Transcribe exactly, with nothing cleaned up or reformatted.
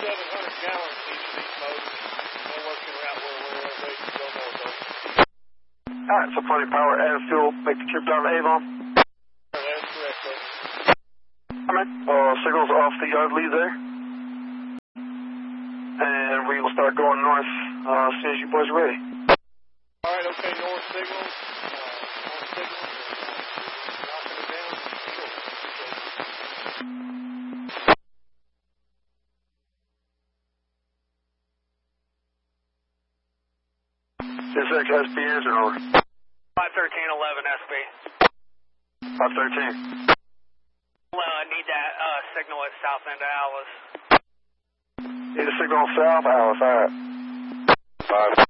seven hundred gallons each of these motors. They're working around where we're ready to go north of. Alright, so plenty of power and fuel. Make the trip down to Avon. That's correct, sir. Alright, uh, signals off the yard lead there. And we will start going north uh, as soon as you boys are ready. Alright, okay, north signals. Uh, north signals. Knocking it down. Sure. Is that S P answer over? five thirteen eleven S B. five thirteen. Well, I need that uh, signal at south end of Alice. Need a signal south, Alice, alright. Five.